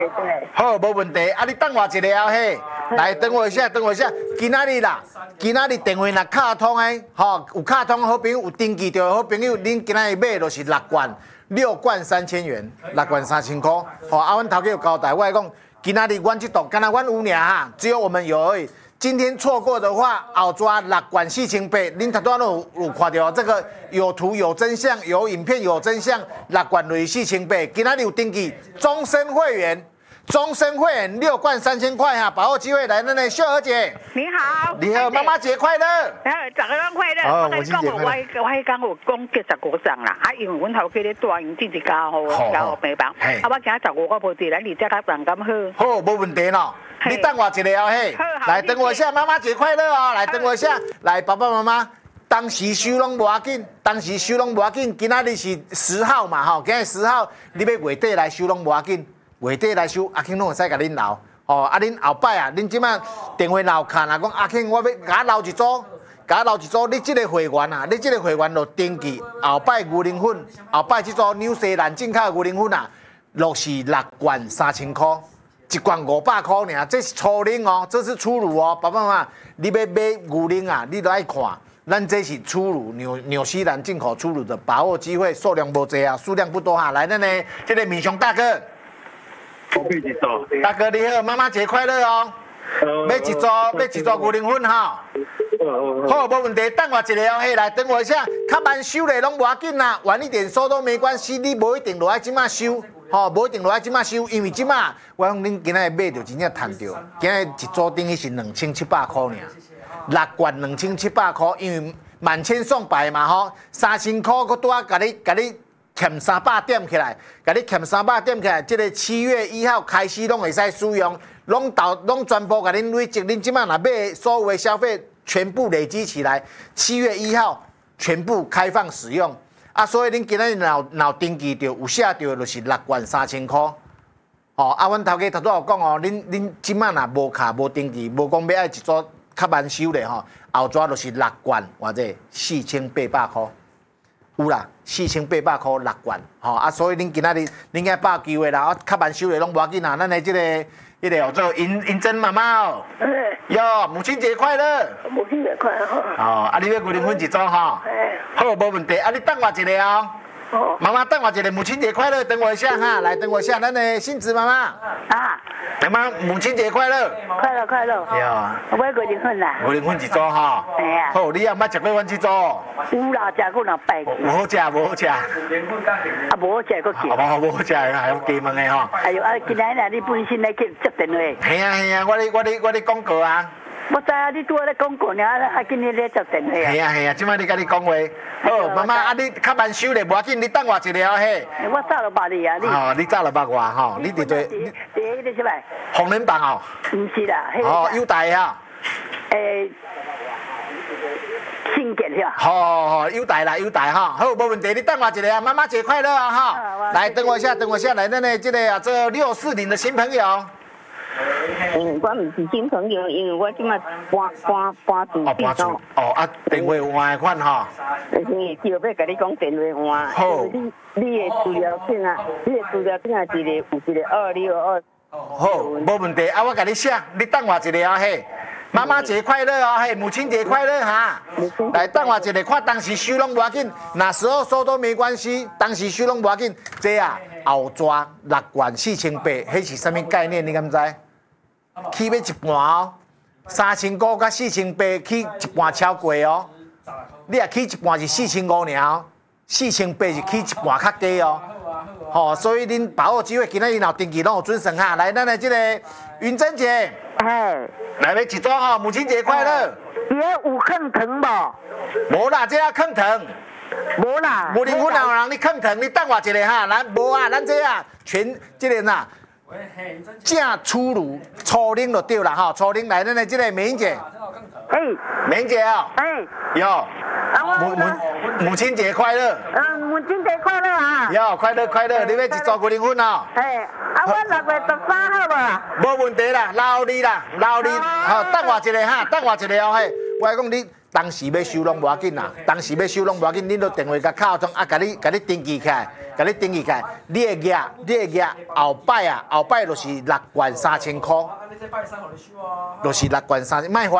对。 好，无问题。啊，你等我一下嘿，来等我一下，等我一下。今仔日啦，今仔日电话若卡通的，吼，有卡通的好朋友，有登记到的好朋友，恁今仔日买就是6罐3000元，6罐3000块。吼，啊，阮头家有交代，我讲，今仔日阮这栋，敢若阮有尔哈，只有我们有而已。今天错过的话，后抓6罐4800，恁头拄有看到这个有图有真相，有影片有真相，6罐累4800，今仔日有登记终身会员。终身会员6罐3000块哈，把握机会来，那秀娥姐， 你好， 你好，妈妈节快乐！ 大家快乐。 哦， 我讲我讲有讲75张啦，啊，因为阮头家咧大营正是加好平房，啊，我今15个无地来，你再他办咁好。 好，无问题咯。你等我一下哦，嘿，来等我一下，妈妈节快乐哦，来等我一下，来爸爸妈妈，当时收拢无要紧，当时收拢无要紧，今仔日是10号嘛吼，今日10号，你要月底来收拢无要紧。月底来收，阿庆拢会使甲恁留，哦，啊，恁后摆啊，恁即摆电话留看啊，讲阿庆，我要甲留一组，甲留一组，你即个会员啊，你即个会员就登记，后摆牛奶粉，后摆即组纽西兰进口的牛奶粉啊，落是6罐3000块，1罐500块尔，这是初领哦，这是初乳哦，爸爸妈妈，你要买牛奶啊，你都爱看。咱这是初乳纽西兰进口初乳的，把握机会，数量无多啊，数量不多哈，来，咱呢，这个敏雄大哥。大哥你好，妈妈节快乐哦！买一组牛奶粉哈。好，没问题，等我一下哦，嘿，来等我一下，较慢收咧，拢无要紧啦，晚一点收都没关系，你无一定落爱即马收，吼，无一定落爱即马收，因为即马我讲恁今仔买着真正赚着，今仔一组等于是2700块尔，6罐2700块，因为满千送百嘛吼，3000块佮多甲你。欠300点起来，甲你欠300点起来，这个7月1号开始拢会使使用，拢全部甲恁累积，恁即摆若买所有的消费全部累积起来，7月1号全部开放使用。啊，所以恁今仔日若登记着有写着就是6罐3000块。哦，啊，阮头家头拄有讲哦，恁即摆若无卡无登记，无讲要爱一组较慢收咧吼，后抓就是6罐或者4800块。有啦，4800块6罐，吼啊，所以恁今仔日恁该把握机会啦，啊，较慢收咧拢无要紧啦，咱的这个迄个叫做银珍妈妈哦，哟，母亲节快乐！ 母亲节快乐！ 哦，啊，你要牛奶粉一组吼，好，无问题，啊，你等我一下哦。妈妈，等我一下，母亲节快乐！等我一下哈，来等我一下，咱的杏子妈妈啊，妈妈，母亲节快乐！ 快乐快乐！哟，我要牛奶粉啦， 牛奶粉一组哈。哎呀，好，你也捌食过阮这组？ 有啦，食过两摆。 有好食，无好食。啊， 无好食佫叫。 无好食，还要加问的吼。 哎呦，啊，今仔日你本身来去接电话。 系啊系啊，我咧广告啊。 我知啊，你拄仔咧讲过呢，啊，今日咧接电话啊。 系啊系啊，即摆你甲你讲话。好，妈妈，啊，你较慢收咧，无要紧，你等我一下嘿。 我早就捌你啊，你。 哦，你早就捌我吼，你伫对。 第一个是咪？ 红人榜哦。 唔是啦， 哦，优待哈。 新建是吧？ 好，优待啦，优待哈。好，无问题，你等我一下，妈妈节快乐啊哈。来，等我一下，来，咱的这个这640的新朋友。 我唔是新朋友，因为我即马搬住变动。 哦，啊，电话换的款吼。 就要甲你讲电话换。 好。 你的资料片啊，是有一个262。 好，无问题，啊，我甲你写，你等我一下嘿。妈妈节快乐哦，嘿，母亲节快乐哈！来，等我一下，看当时收拢无要紧，哪时候收都没关系，当时收拢无要紧。这啊，后抓6罐4800，迄是什么概念？你敢知？起要一半哦，3000块甲4800起一半超过哦。你啊起一半是4500尔，4800是起一半较低哦。吼，所以恁把握机会，今仔日若登记拢有准算哈。来，咱的这个云珍姐。来要一组吼，母亲节快乐！ 有坑藤无？ 无啦，这要坑藤。 无啦。 牛奶粉哪有人你坑藤？你等我一下哈，咱无啊，咱这啊全这个呐，正初乳初领就对啦哈，初领来咱的这个美英姐。美英姐哦。有。母亲节快乐！ 母亲节快乐啊！ 哟，快乐快乐！你要一组牛奶粉哦。 我6月13号吧。 无问题啦，留你啦，留你。好，等我一下哈，等我一下哦嘿。我讲你当时要收拢无要紧啦，当时要收拢无要紧，恁都电话甲敲钟，甲你登记起来，你会额后摆就是6万3000块，就是6万3000，莫